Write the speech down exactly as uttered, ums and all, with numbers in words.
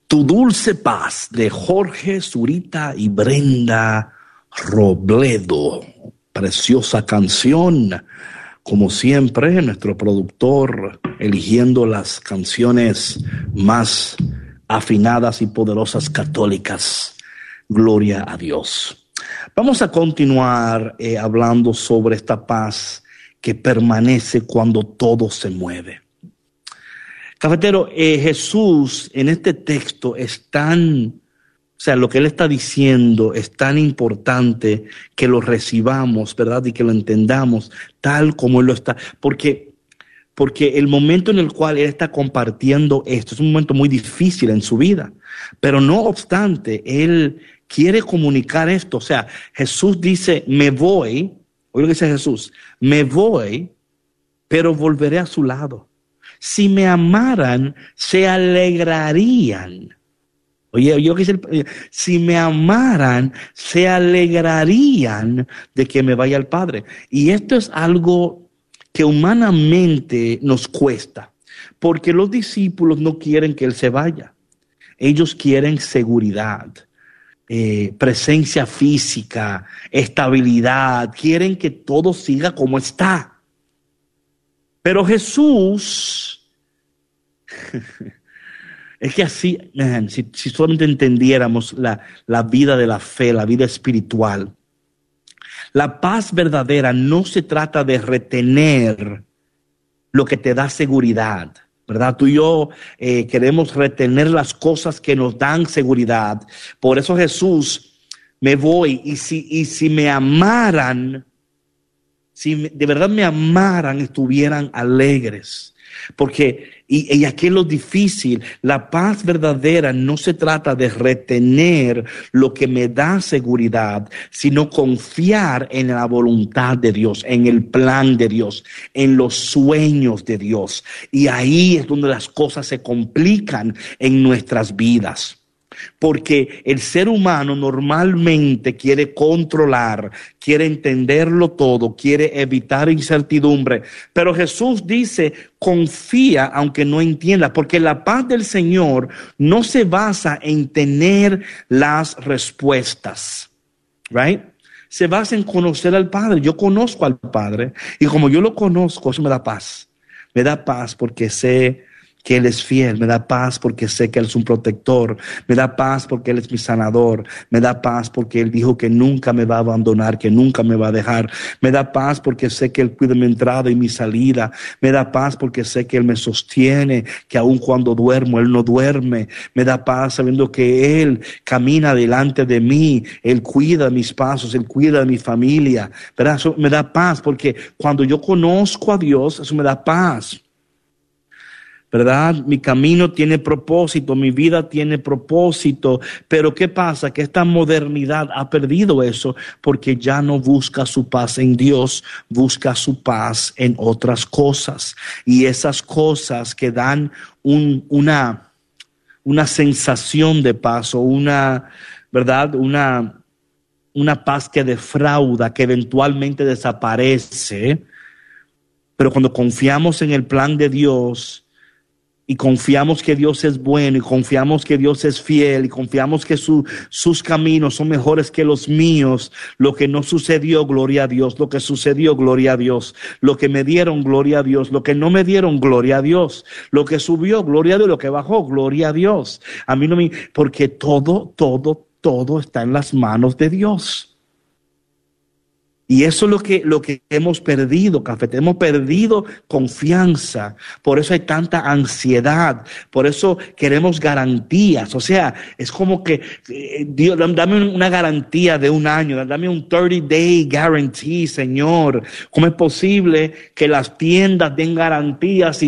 Tu dulce paz, de Jorge Zurita y Brenda Robledo. Preciosa canción. Como siempre, nuestro productor eligiendo las canciones más afinadas y poderosas católicas. Gloria a Dios. Vamos a continuar eh, hablando sobre esta paz que permanece cuando todo se mueve. Cafetero, eh, Jesús en este texto es tan, o sea, lo que él está diciendo es tan importante que lo recibamos, ¿verdad? Y que lo entendamos tal como él lo está. Porque, porque el momento en el cual él está compartiendo esto es un momento muy difícil en su vida. Pero no obstante, él quiere comunicar esto. O sea, Jesús dice, me voy, oye lo que dice Jesús, me voy, pero volveré a su lado. Si me amaran, se alegrarían. Oye, yo quise, si me amaran, se alegrarían de que me vaya al Padre. Y esto es algo que humanamente nos cuesta, porque los discípulos no quieren que Él se vaya. Ellos quieren seguridad, eh, presencia física, estabilidad. Quieren que todo siga como está. Pero Jesús, es que así, man, si, si solamente entendiéramos la, la vida de la fe, la vida espiritual, la paz verdadera no se trata de retener lo que te da seguridad, ¿verdad? Tú y yo eh, queremos retener las cosas que nos dan seguridad. Por eso Jesús, me voy, y si, y si me amaran, si de verdad me amaran, estuvieran alegres. Porque, y, y aquí es lo difícil, la paz verdadera no se trata de retener lo que me da seguridad, sino confiar en la voluntad de Dios, en el plan de Dios, en los sueños de Dios. Y ahí es donde las cosas se complican en nuestras vidas. Porque el ser humano normalmente quiere controlar, quiere entenderlo todo, quiere evitar incertidumbre. Pero Jesús dice, confía aunque no entienda, porque la paz del Señor no se basa en tener las respuestas, right? Se basa en conocer al Padre. Yo conozco al Padre y como yo lo conozco, eso me da paz. Me da paz porque sé que Él es fiel, me da paz porque sé que Él es un protector, me da paz porque Él es mi sanador, me da paz porque Él dijo que nunca me va a abandonar, que nunca me va a dejar, me da paz porque sé que Él cuida mi entrada y mi salida, me da paz porque sé que Él me sostiene, que aun cuando duermo, Él no duerme, me da paz sabiendo que Él camina delante de mí, Él cuida mis pasos, Él cuida de mi familia, ¿verdad? Eso me da paz porque cuando yo conozco a Dios, eso me da paz. ¿Verdad? Mi camino tiene propósito, mi vida tiene propósito, pero ¿qué pasa? Que esta modernidad ha perdido eso porque ya no busca su paz en Dios, busca su paz en otras cosas. Y esas cosas que dan un, una, una sensación de paz o una, ¿verdad? Una, una paz que defrauda, que eventualmente desaparece. Pero cuando confiamos en el plan de Dios, y confiamos que Dios es bueno, y confiamos que Dios es fiel, y confiamos que su, sus caminos son mejores que los míos. Lo que no sucedió, gloria a Dios. Lo que sucedió, gloria a Dios. Lo que me dieron, gloria a Dios. Lo que no me dieron, gloria a Dios. Lo que subió, gloria a Dios. Lo que bajó, gloria a Dios. A mí no me... Porque todo, todo, todo está en las manos de Dios. Y eso es lo que, lo que hemos perdido, Café. Hemos perdido confianza. Por eso hay tanta ansiedad. Por eso queremos garantías. O sea, es como que, eh, Dios, dame una garantía de un año. Dame un thirty day guarantee, Señor. ¿Cómo es posible que las tiendas den garantías y